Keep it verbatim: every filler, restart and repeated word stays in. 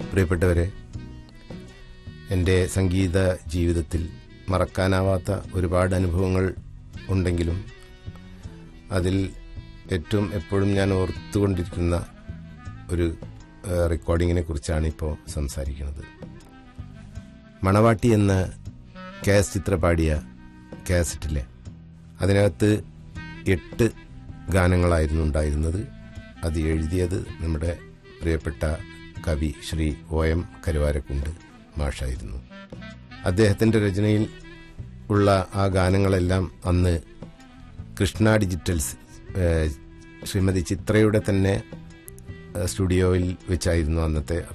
പ്രിയപ്പെട്ടവരെ, എൻ്റെ സംഗീത ജീവിതത്തിൽ മറക്കാനാവാത്ത ഒരുപാട് അനുഭവങ്ങൾ ഉണ്ടെങ്കിലും അതിൽ ഏറ്റവും എപ്പോഴും ഞാൻ ഓർത്തുകൊണ്ടിരിക്കുന്ന ഒരു റെക്കോർഡിങ്ങിനെ കുറിച്ചാണ് ഇപ്പോൾ സംസാരിക്കുന്നത്. മണവാട്ടി എന്ന കാസ് ചിത്ര പാടിയ കാസറ്റിലെ അതിനകത്ത് എട്ട് ഗാനങ്ങളായിരുന്നു ഉണ്ടായിരുന്നത്. അത് എഴുതിയത് നമ്മുടെ പ്രിയപ്പെട്ട കവി ശ്രീ ഒ എം കരുവാരക്കുണ്ട് മാഷായിരുന്നു. അദ്ദേഹത്തിൻ്റെ രചനയിൽ ഉള്ള ആ ഗാനങ്ങളെല്ലാം അന്ന് കൃഷ്ണ ഡിജിറ്റൽസ് ശ്രീമതി ചിത്രയുടെ തന്നെ സ്റ്റുഡിയോയിൽ വെച്ചായിരുന്നു അന്നത്തെ